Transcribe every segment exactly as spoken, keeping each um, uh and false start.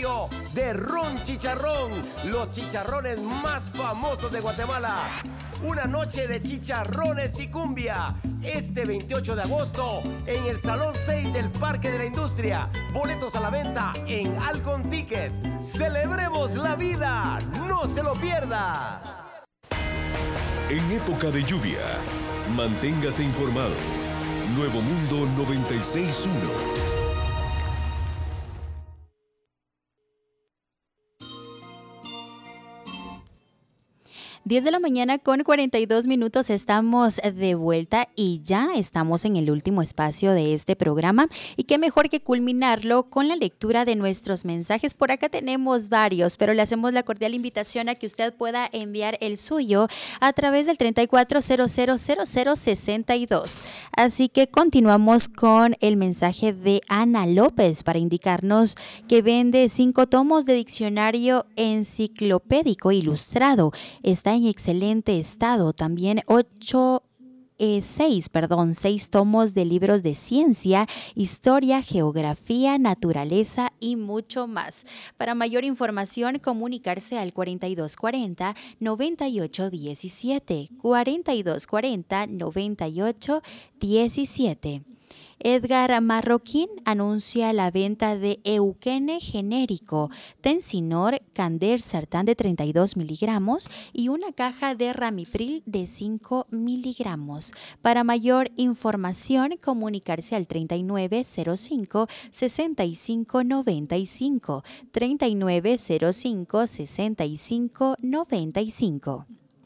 aniversario de Ron Chicharrón, los chicharrones más famosos de Guatemala. Una noche de chicharrones y cumbia, este veintiocho de agosto en el Salón seis del Parque de la Industria. Boletos a la venta en Alcon Ticket. ¡Celebremos la vida! ¡No se lo pierda! En época de lluvia, manténgase informado. Nuevo Mundo noventa y seis punto uno. diez de la mañana con cuarenta y dos minutos, estamos de vuelta y ya estamos en el último espacio de este programa, y qué mejor que culminarlo con la lectura de nuestros mensajes. Por acá tenemos varios, pero le hacemos la cordial invitación a que usted pueda enviar el suyo a través del treinta y cuatro cero cero cero cero sesenta y dos. Así que continuamos con el mensaje de Ana López para indicarnos que vende cinco tomos de diccionario enciclopédico ilustrado. Está en excelente estado. También ocho, eh, seis, perdón, seis tomos de libros de ciencia, historia, geografía, naturaleza y mucho más. Para mayor información, comunicarse al cuarenta y dos cuarenta, noventa y ocho diecisiete, cuarenta y dos cuarenta, noventa y ocho diecisiete. Edgar Marroquín anuncia la venta de Euquene genérico, Tensinor, Candex Sartán de treinta y dos miligramos y una caja de Ramipril de cinco miligramos. Para mayor información, comunicarse al treinta y nueve cero cinco, sesenta y cinco noventa y cinco, treinta y nueve cero cinco, sesenta y cinco noventa y cinco.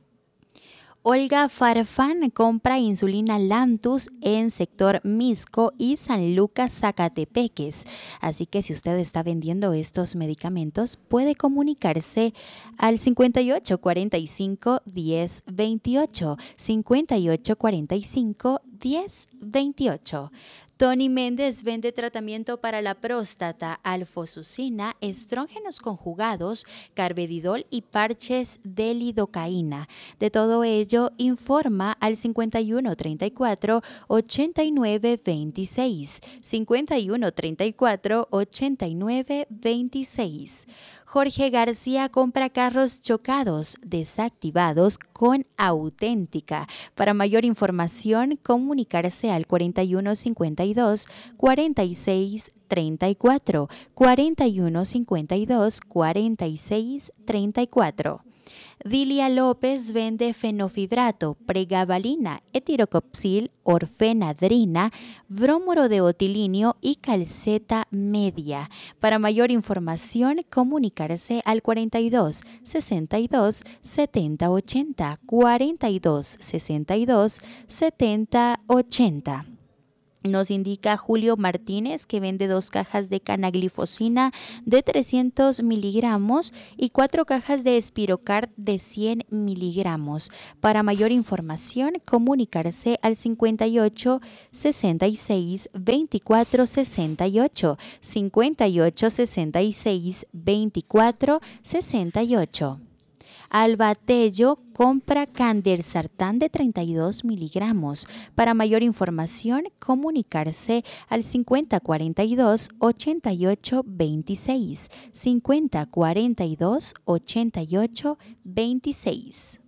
Olga Farfán compra insulina Lantus en sector Misco y San Lucas, Zacatepeques. Así que si usted está vendiendo estos medicamentos, puede comunicarse al cincuenta y ocho cuarenta y cinco, diez veintiocho, cincuenta y ocho cuarenta y cinco, diez veintiocho. Tony Méndez vende tratamiento para la próstata, alfosucina, estrógenos conjugados, carvedidol y parches de lidocaína. De todo ello, informa al cincuenta y uno treinta y cuatro, ochenta y nueve veintiséis, cincuenta y uno treinta y cuatro, ochenta y nueve veintiséis. Jorge García compra carros chocados, desactivados con auténtica. Para mayor información, comunicarse al cuarenta y uno cincuenta y dos, cuarenta y seis treinta y cuatro, cuarenta y uno cincuenta y dos, cuarenta y seis treinta y cuatro. Dilia López vende fenofibrato, pregabalina, etirocopsil, orfenadrina, bromuro de otilinio y calceta media. Para mayor información, comunicarse al cuarenta y dos sesenta y dos setenta ochenta, cuarenta y dos sesenta y dos setenta ochenta. Nos indica Julio Martínez que vende dos cajas de canaglifosina de trescientos miligramos y cuatro cajas de Espirocard de cien miligramos. Para mayor información, comunicarse al cincuenta y ocho sesenta y seis veinticuatro sesenta y ocho, cincuenta y ocho sesenta y seis veinticuatro sesenta y ocho. Alba Tello compra Candex Sartán de treinta y dos miligramos. Para mayor información, comunicarse al cincuenta cuarenta y dos ochenta y ocho veintiséis, cincuenta cuarenta y dos ochenta y ocho veintiséis.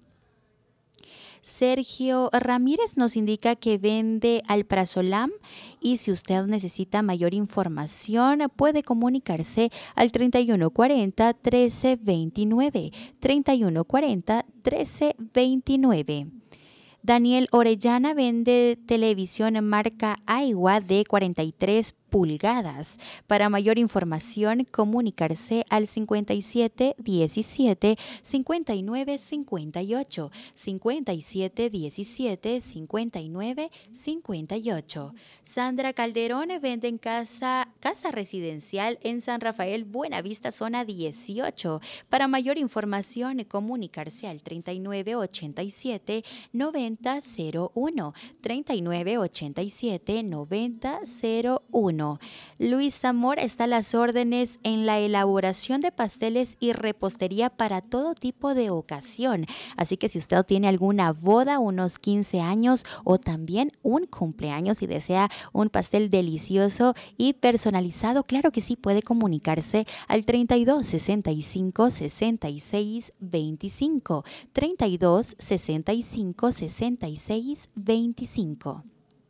Sergio Ramírez nos indica que vende alprazolam, y si usted necesita mayor información puede comunicarse al treinta y uno cuarenta, trece veintinueve, treinta y uno cuarenta, trece veintinueve. Daniel Orellana vende televisión marca Aiwa de cuarenta y tres pulgadas. Para mayor información, comunicarse al cincuenta y siete diecisiete, cincuenta y nueve cincuenta y ocho, cincuenta y siete diecisiete, cincuenta y nueve cincuenta y ocho. Sandra Calderón vende en casa, casa residencial en San Rafael, Buenavista, zona dieciocho. Para mayor información, comunicarse al treinta y nueve ochenta y siete noventa cero uno, treinta y nueve ochenta y siete noventa cero uno. uno. Luis Zamor está a las órdenes en la elaboración de pasteles y repostería para todo tipo de ocasión. Así que si usted tiene alguna boda, unos quince años o también un cumpleaños y desea un pastel delicioso y personalizado, claro que sí, puede comunicarse al treinta y dos, sesenta y cinco, sesenta y seis, veinticinco. treinta y dos, sesenta y cinco, sesenta y seis, veinticinco.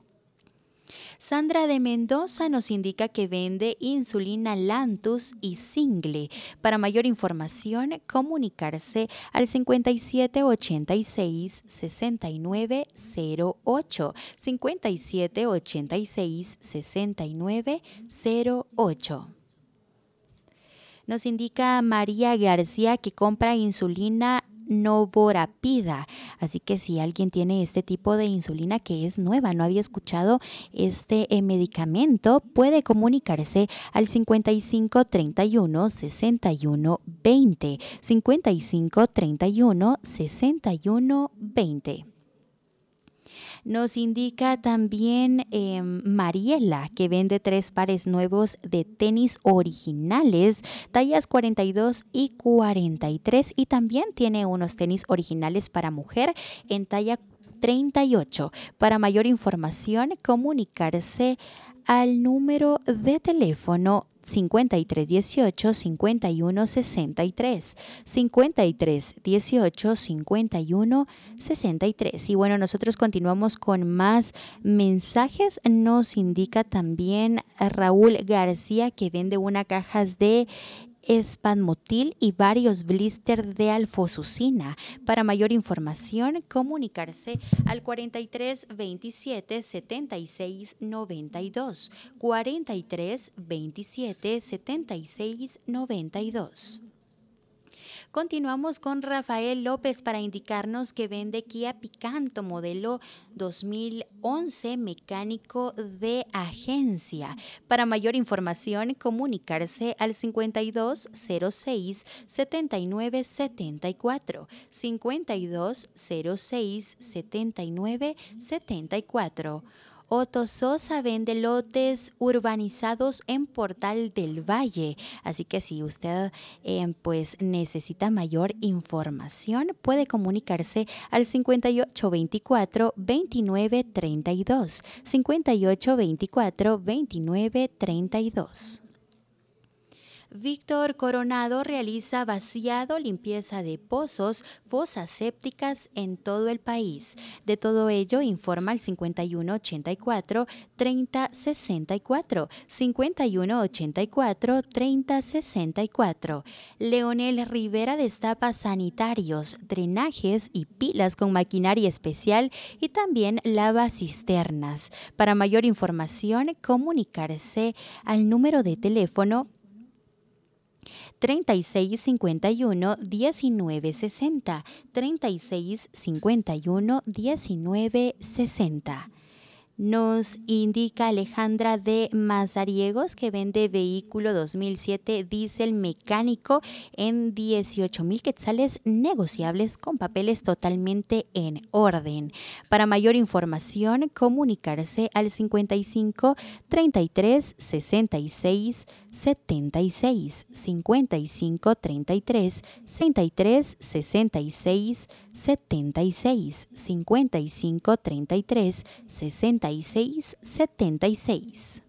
Sandra de Mendoza nos indica que vende insulina Lantus y Single. Para mayor información, comunicarse al cincuenta y siete, ochenta y seis, sesenta y nueve, cero ocho. cincuenta y siete, ochenta y seis, sesenta y nueve, cero ocho. Nos indica María García que compra insulina Novorapida. Así que si alguien tiene este tipo de insulina que es nueva, no había escuchado este eh, medicamento, puede comunicarse al cincuenta y cinco, treinta y uno, sesenta y uno, veinte. cincuenta y cinco, treinta y uno, sesenta y uno, veinte. Nos indica también eh, Mariela que vende tres pares nuevos de tenis originales, tallas cuarenta y dos y cuarenta y tres, y también tiene unos tenis originales para mujer en talla treinta y ocho. Para mayor información, comunicarse al número de teléfono cincuenta y tres dieciocho, cincuenta y uno sesenta y tres, cincuenta y tres dieciocho, cincuenta y uno sesenta y tres. Y bueno, nosotros continuamos con más mensajes. Nos indica también Raúl García que vende una caja de Spanmotil y varios blister de alfosucina. Para mayor información, comunicarse al cuarenta y tres, veintisiete, setenta y seis, noventa y dos. cuarenta y tres, veintisiete, setenta y seis, noventa y dos. Continuamos con Rafael López para indicarnos que vende Kia Picanto modelo dos mil once mecánico de agencia. Para mayor información, comunicarse al cincuenta y dos, cero seis, setenta y nueve, setenta y cuatro. cincuenta y dos, cero seis, setenta y nueve, setenta y cuatro. Otto Sosa vende lotes urbanizados en Portal del Valle. Así que si usted eh, pues necesita mayor información, puede comunicarse al cincuenta y ocho, veinticuatro, veintinueve, treinta y dos. cincuenta y ocho, veinticuatro, veintinueve, treinta y dos. Víctor Coronado realiza vaciado, limpieza de pozos, fosas sépticas en todo el país. De todo ello informa el cincuenta y uno, ochenta y cuatro, treinta, sesenta y cuatro, cincuenta y uno, ochenta y cuatro, treinta, sesenta y cuatro. Leonel Rivera destapa sanitarios, drenajes y pilas con maquinaria especial y también lava cisternas. Para mayor información, comunicarse al número de teléfono treinta y seis, cincuenta y uno, diecinueve, sesenta, treinta y seis, cincuenta y uno, diecinueve, sesenta. Nos indica Alejandra de Mazariegos que vende vehículo dos mil siete diésel mecánico en dieciocho mil quetzales negociables con papeles totalmente en orden. Para mayor información, comunicarse al cincuenta y cinco, treinta y tres, sesenta y seis, setenta y seis, cincuenta y cinco, treinta y tres, sesenta y tres, sesenta y seis, setenta y seis, cincuenta y cinco, treinta y tres, sesenta y seis, setenta y seis.